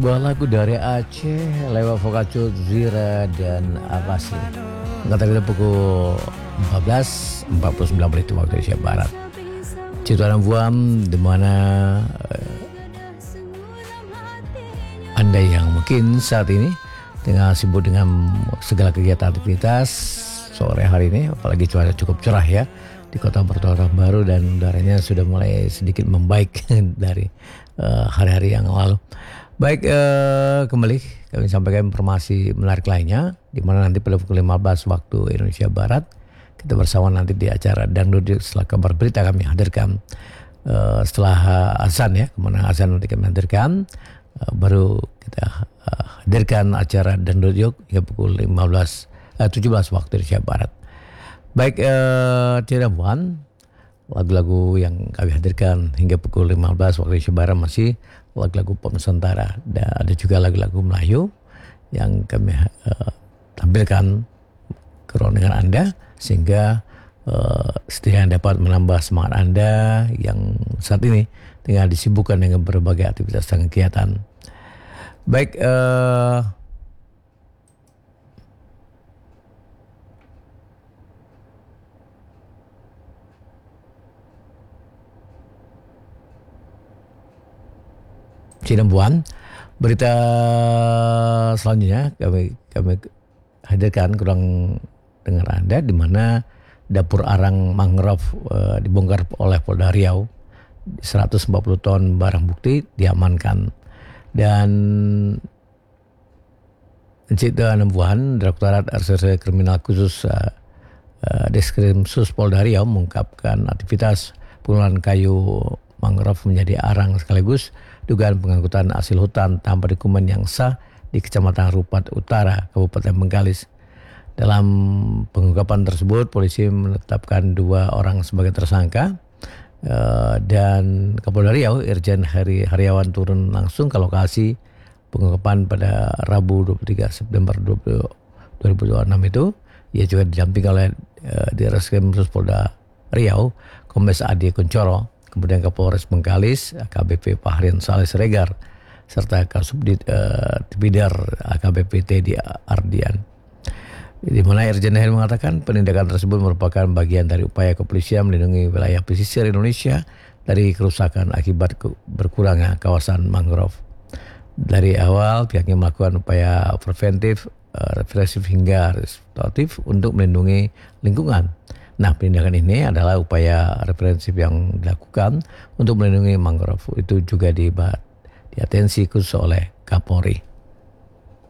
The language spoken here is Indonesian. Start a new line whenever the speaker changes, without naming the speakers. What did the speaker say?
Sebuah lagu dari Aceh lewat vokal Zira dan Abasi. Kata kita pukul 14.49 waktu Indonesia Barat. Ciptaan Buam di mana Anda yang mungkin saat ini tengah sibuk dengan segala kegiatan aktivitas sore hari ini, apalagi cuaca cukup cerah ya di kota Bertolak Baru dan udaranya sudah mulai sedikit membaik dari hari-hari yang lalu. Baik, kembali kami sampaikan informasi menarik lainnya, di mana nanti pada pukul 15 waktu Indonesia Barat kita bersama nanti di acara Dangdut setelah kabar berita kami hadirkan setelah azan ya, kemana azan nanti kami hadirkan, baru kita hadirkan acara Dangdut Yuk hingga pukul 17 waktu Indonesia Barat. Baik, tidak puan, lagu-lagu yang kami hadirkan hingga pukul 15 waktu Indonesia Barat masih lagu-lagu pop Nusantara, dan ada juga lagu-lagu Melayu yang kami tampilkan ke ruang dengan Anda sehingga setidaknya dapat menambah semangat Anda yang saat ini tengah disibukkan dengan berbagai aktivitas dan kegiatan. Baik, Cirebon, berita selanjutnya kami hadirkan kurang dengar Anda, di mana dapur arang mangrove dibongkar oleh Polda Riau, 140 ton barang bukti diamankan. Dan Cipta Nembuhan, Direktorat Reserse Kriminal Khusus Diskrimsus Polda Riau mengungkapkan aktivitas pengolahan kayu mangrove menjadi arang sekaligus dugaan pengangkutan hasil hutan tanpa dokumen yang sah di Kecamatan Rupat Utara, Kabupaten Bengkalis. Dalam pengungkapan tersebut, polisi menetapkan 2 orang sebagai tersangka dan Kapolda Riau Irjen Heri Haryawan turun langsung ke lokasi pengungkapan pada Rabu 23 September 2026 itu. Ia juga didampingi oleh Direskrim Polda Riau Kombes Adi Kuncoro, kemudian Kapolres Bengkalis AKBP Fahrian Saleh Siregar, serta Kasubdit Bidar AKBP Teddy Ardian. Di mana Irjen Heri mengatakan penindakan tersebut merupakan bagian dari upaya kepolisian melindungi wilayah pesisir Indonesia dari kerusakan akibat berkurangnya kawasan mangrove. Dari awal pihaknya melakukan upaya preventif, represif hingga restoratif untuk melindungi lingkungan. Nah, penindakan ini adalah upaya represif yang dilakukan untuk melindungi mangrove. Itu juga diatensi khusus oleh Kapolri.